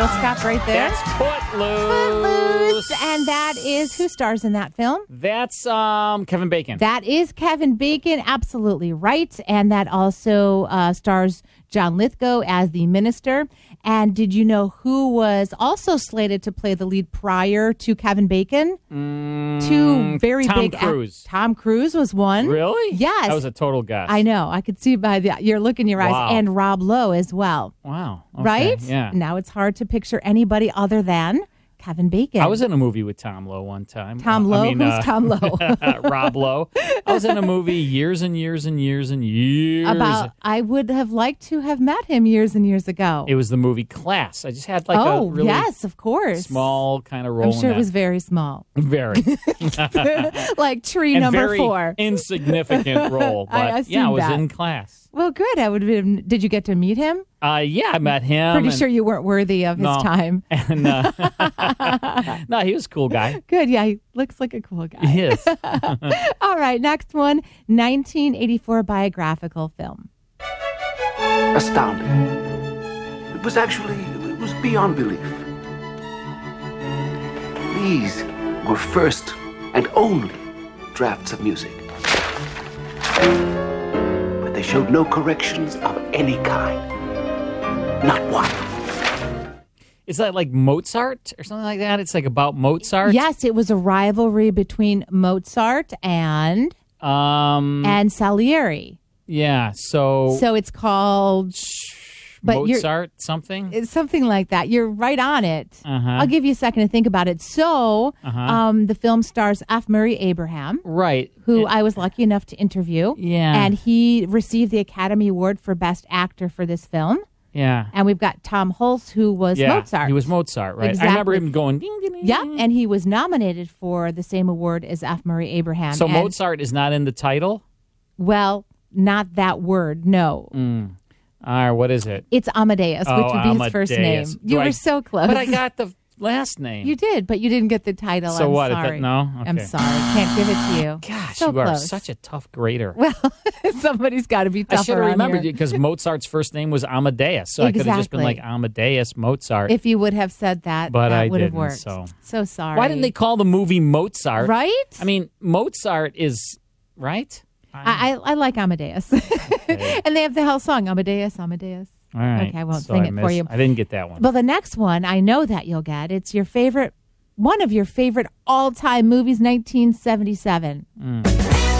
little scrap right there. That's Footloose. Footloose. And that is, who stars in that film? That's Kevin Bacon. That is Kevin Bacon, absolutely right. And that also stars John Lithgow as the minister. And did you know who was also slated to play the lead prior to Kevin Bacon? Two very Tom big Cruise. Tom Cruise was one. Really? Yes. That was a total guess. I know. I could see by your look in your eyes. Wow. And Rob Lowe as well. Wow. Okay. Right? Yeah. Now it's hard to picture anybody other than Kevin Bacon. I was in a movie with Tom Lowe one time. Tom Lowe? Who's Tom Lowe? Rob Lowe. I was in a movie years and years and years and years. I would have liked to have met him years and years ago. It was the movie Class. I just had like a really yes, of course. small kind of role I'm sure in it was very small. Very. Like tree and number very 4. insignificant role. But I yeah, I was that. in Class. Well, good. I would have been. Did you get to meet him? Yeah, I met him. Pretty sure you weren't worthy of his time. And, no, he was a cool guy. Good. Yeah, he looks like a cool guy. He is. All right, next one, 1984 biographical film. Astounding. It was beyond belief. These were first and only drafts of music. But they showed no corrections of any kind. Not one. Is that like Mozart or something like that? It's like about Mozart? Yes, it was a rivalry between Mozart and Salieri. Yeah, so it's called Mozart something? It's something like that. You're right on it. Uh-huh. I'll give you a second to think about it. So the film stars F. Murray Abraham. Right. Who I was lucky enough to interview. Yeah. And he received the Academy Award for Best Actor for this film. Yeah. And we've got Tom Hulce, who was Mozart. He was Mozart, right? Exactly. I remember him going, ding, ding, ding. Yeah, and he was nominated for the same award as F. Murray Abraham. So and, Mozart is not in the title? Well, not that word, no. All right, what is it? It's Amadeus, which would be his Amadeus. first name. You were so close. But I got the last name. You did, but you didn't get the title. So I'm what? Sorry. No? Okay. I'm sorry. Can't give it to you. Gosh, so you are close. such a tough grader. Well, somebody's got to be tougher. I should have on remembered here. you because Mozart's first name was Amadeus. So I could have just been like Amadeus Mozart. If you would have said that, but that I would have didn't, worked. So sorry. Why didn't they call the movie Mozart? Right? I mean, Mozart is, right? I like Amadeus. Okay. And they have the whole song, Amadeus, Amadeus. All right. Okay, I won't So sing I it for you. I didn't get that one. Well, the next one, I know that you'll get. It's your favorite, one of your favorite all-time movies, 1977.